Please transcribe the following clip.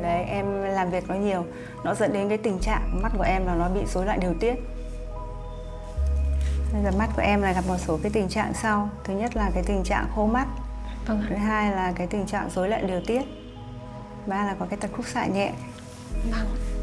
Đấy, em làm việc nó nhiều, nó dẫn đến cái tình trạng mắt của em là nó bị rối loạn điều tiết. Bây giờ mắt của em là gặp một số cái tình trạng sau. Thứ nhất là cái tình trạng khô mắt. Vâng. Thứ hai là cái tình trạng rối loạn điều tiết. Ba là có cái tật khúc xạ nhẹ. Vâng.